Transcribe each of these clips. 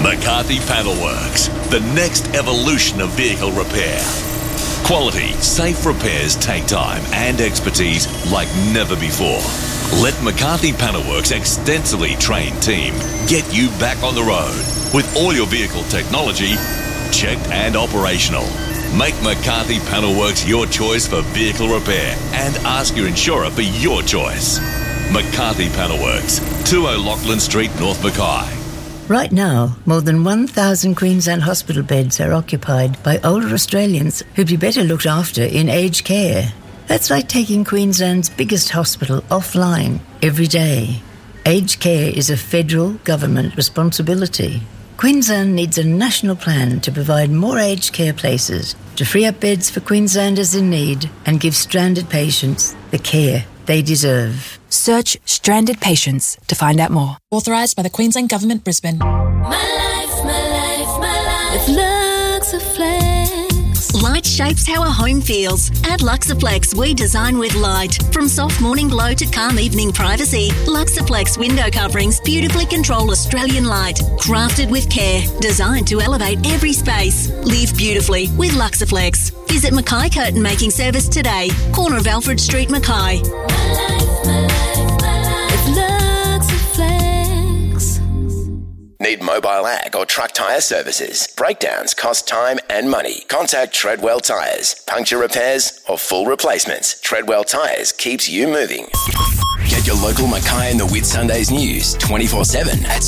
McCarthy Panelworks, the next evolution of vehicle repair. Quality, safe repairs take time and expertise like never before. Let McCarthy Panelworks' extensively trained team get you back on the road with all your vehicle technology checked and operational. Make McCarthy Panelworks your choice for vehicle repair and ask your insurer for your choice. McCarthy Panelworks, 20 Lachlan Street, North Mackay. Right now, more than 1,000 Queensland hospital beds are occupied by older Australians who'd be better looked after in aged care. That's like taking Queensland's biggest hospital offline every day. Aged care is a federal government responsibility. Queensland needs a national plan to provide more aged care places, to free up beds for Queenslanders in need and give stranded patients the care they deserve. Search Stranded Patients to find out more. Authorised by the Queensland Government, Brisbane. My life, my life, my life. With Luxaflex. Light shapes how a home feels. At Luxaflex, we design with light. From soft morning glow to calm evening privacy, Luxaflex window coverings beautifully control Australian light. Crafted with care, designed to elevate every space. Live beautifully with Luxaflex. Visit Mackay Curtain Making Service today. Corner of Alfred Street, Mackay. Need mobile ag or truck tyre services? Breakdowns cost time and money. Contact Treadwell Tyres. Puncture repairs or full replacements. Treadwell Tyres keeps you moving. Get your local Mackay and the Whitsundays news 24/7 at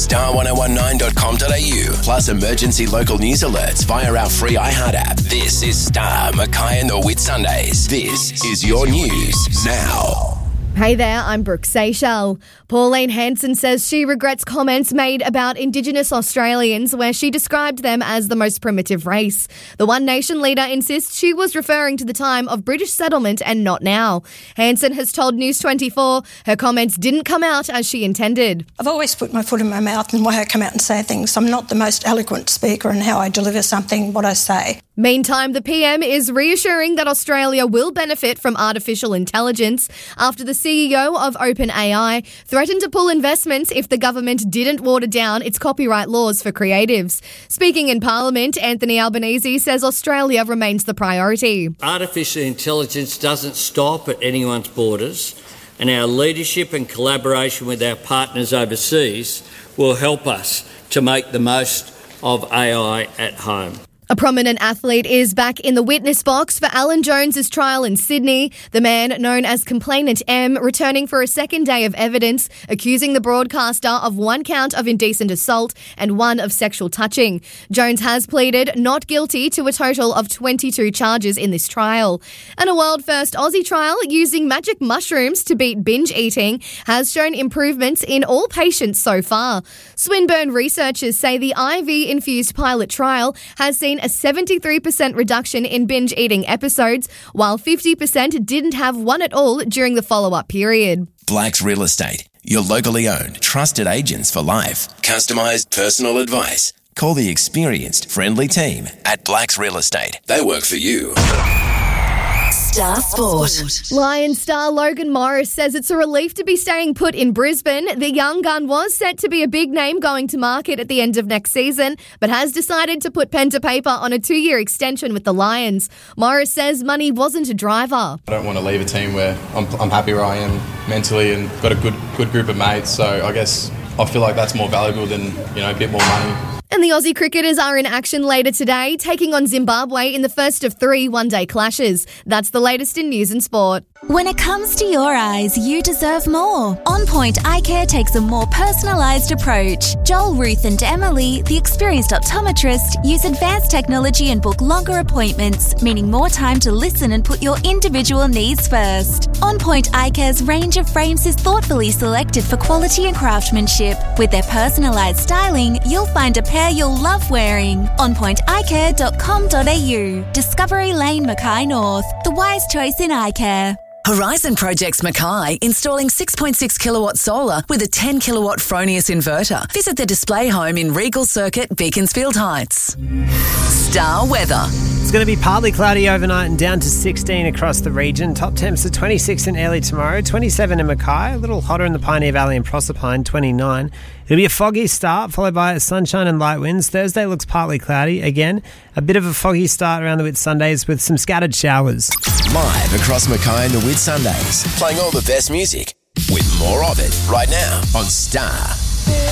star1019.com.au. Plus emergency local news alerts via our free iHeart app. This is Star Mackay and the Whitsundays. This is your news now. Hey there, I'm Brooke Seychelles. Pauline Hanson says she regrets comments made about Indigenous Australians where she described them as the most primitive race. The One Nation leader insists she was referring to the time of British settlement and not now. Hanson has told News 24 her comments didn't come out as she intended. I've always put my foot in my mouth in the way I come out and say things. I'm not the most eloquent speaker in how I deliver something, what I say. Meantime, the PM is reassuring that Australia will benefit from artificial intelligence after the CEO of OpenAI threatened to pull investments if the government didn't water down its copyright laws for creatives. Speaking in Parliament, Anthony Albanese says Australia remains the priority. Artificial intelligence doesn't stop at anyone's borders, and our leadership and collaboration with our partners overseas will help us to make the most of AI at home. A prominent athlete is back in the witness box for Alan Jones's trial in Sydney. The man, known as Complainant M, returning for a second day of evidence, accusing the broadcaster of 1 count of indecent assault and 1 of sexual touching. Jones has pleaded not guilty to a total of 22 charges in this trial. And a world-first Aussie trial using magic mushrooms to beat binge eating has shown improvements in all patients so far. Swinburne researchers say the IV-infused pilot trial has seen a 73% reduction in binge eating episodes, while 50% didn't have one at all during the follow-up period. Blacks Real Estate, your locally owned, trusted agents for life. Customised personal advice. Call the experienced, friendly team at Blacks Real Estate. They work for you. Star Sport. Lions star Logan Morris says it's a relief to be staying put in Brisbane. The young gun was set to be a big name going to market at the end of next season, but has decided to put pen to paper on a 2-year extension with the Lions. Morris says money wasn't a driver. I don't want to leave a team where I'm happy where I am mentally and got a good group of mates, so I guess I feel like that's more valuable than, a bit more money. And the Aussie cricketers are in action later today, taking on Zimbabwe in the first of 3 one-day clashes. That's the latest in news and sport. When it comes to your eyes, you deserve more. On Point Eye Care takes a more personalised approach. Joel, Ruth and Emily, the experienced optometrist, use advanced technology and book longer appointments, meaning more time to listen and put your individual needs first. On Point Eye Care's range of frames is thoughtfully selected for quality and craftsmanship. With their personalised styling, you'll find a pair you'll love wearing. OnPointEyeCare.com.au. Discovery Lane, Mackay North. The wise choice in eye care. Horizon Projects Mackay, installing 6.6 kilowatt solar with a 10 kilowatt Fronius inverter. Visit the display home in Regal Circuit, Beaconsfield Heights. Star weather. It's going to be partly cloudy overnight and down to 16 across the region. Top temps are 26 in early tomorrow, 27 in Mackay, a little hotter in the Pioneer Valley and Proserpine, 29. It'll be a foggy start, followed by sunshine and light winds. Thursday looks partly cloudy. Again, a bit of a foggy start around the Whitsundays with some scattered showers. Live across Mackay and the Whitsundays, playing all the best music with more of it right now on Star